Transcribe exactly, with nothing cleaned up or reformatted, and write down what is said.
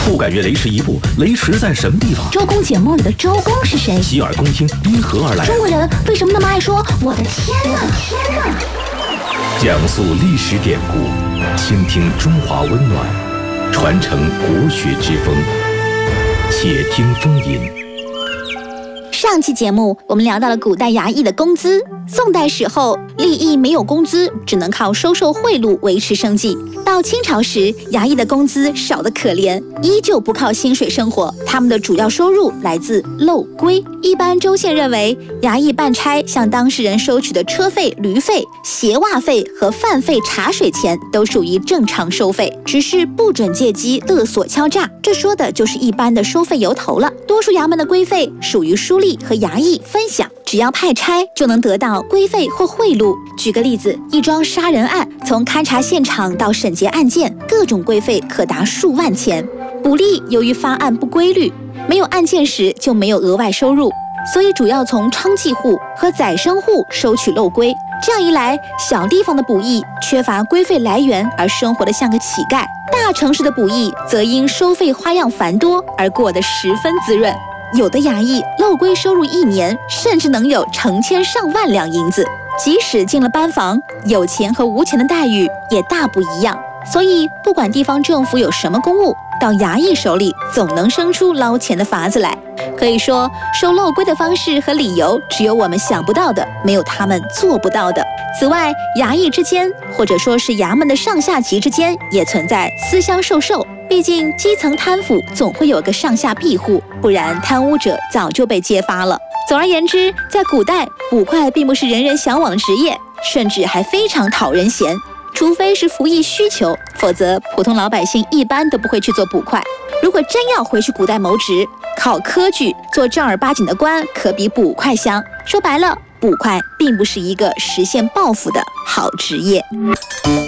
不敢越雷池一步，雷池在什么地方？ 周公解梦里的周公是谁？ 洗耳恭听，因何而来？ 中国人为什么那么爱说我的天哪？天哪！ 讲述历史典故，倾听中华温暖，传承国学之风。且听风吟。 上期节目我们聊到了古代衙役的工资。宋代时候，吏役没有工资，只能靠收受贿赂维持生计。到清朝时，衙役的工资少得可怜，依旧不靠薪水生活，他们的主要收入来自漏规。一般州县认为，衙役办差向当事人收取的车费、驴费、鞋袜费和饭费、茶水钱都属于正常收费，只是不准借机勒索敲诈，这说的就是一般的收费由头了。多数衙门的规费属于书吏和衙役分享，只要派差就能得到规费或贿赂。举个例子，一桩杀人案，从勘查现场到审结案件，各种规费可达数万钱。捕吏由于发案不规律，没有案件时就没有额外收入，所以主要从娼妓户和宰牲户收取漏规。这样一来，小地方的捕役缺乏规费来源而生活得像个乞丐，大城市的捕役则因收费花样繁多而过得十分滋润。有的衙役漏规收入一年甚至能有成千上万两银子，即使进了班房，有钱和无钱的待遇也大不一样。所以不管地方政府有什么公务，到衙役手里总能生出捞钱的法子来。可以说，收漏规的方式和理由只有我们想不到的，没有他们做不到的。此外，衙役之间，或者说是衙门的上下级之间，也存在私相授受。毕竟基层贪腐总会有个上下庇护，不然贪污者早就被揭发了。总而言之，在古代，捕快并不是人人向往的职业，甚至还非常讨人嫌。除非是服役需求，否则普通老百姓一般都不会去做捕快。如果真要回去古代谋职，靠科举做正儿八经的官，可比捕快香。说白了，捕快并不是一个实现抱负的好职业。